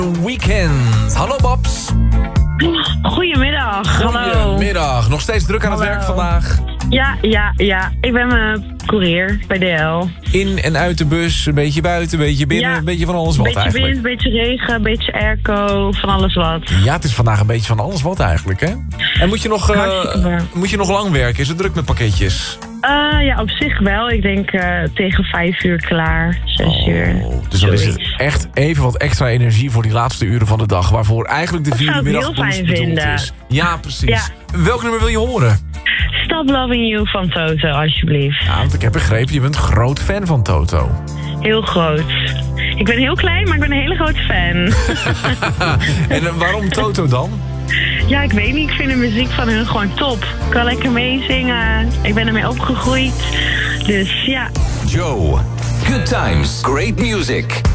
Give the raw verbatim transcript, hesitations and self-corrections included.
Weekend. Hallo Babs. Goedemiddag. Hallo. Goedemiddag. Nog steeds druk aan het Hallo. werk vandaag. Ja, ja, ja. Ik ben mijn courier bij D L. In en uit de bus, een beetje buiten, een beetje binnen, Ja. een beetje van alles wat Beetje eigenlijk. wind, beetje regen, een beetje airco, van alles wat. Ja, het is vandaag een beetje van alles wat eigenlijk, hè? En moet je nog, eh, Hartstikke waar. moet je nog lang werken? Is het druk met pakketjes? Uh, ja, op zich wel. Ik denk uh, tegen vijf uur klaar, zes uur. Oh, dus dan is Zoiets. het echt even wat extra energie voor die laatste uren van de dag, waarvoor eigenlijk de Dat vierde zou ik heel middagboost fijn bedoeld vinden. is. Ja, precies. Ja. Welk nummer wil je horen? Stop Loving You van Toto, alsjeblieft. Ja, want ik heb begrepen, je bent groot fan van Toto. Heel groot. Ik ben heel klein, maar ik ben een hele grote fan. En eh, waarom Toto dan? Ja, ik weet niet. Ik vind de muziek van hun gewoon top. Ik kan lekker meezingen. Ik ben ermee opgegroeid. Dus ja. Joe. Good times, great music.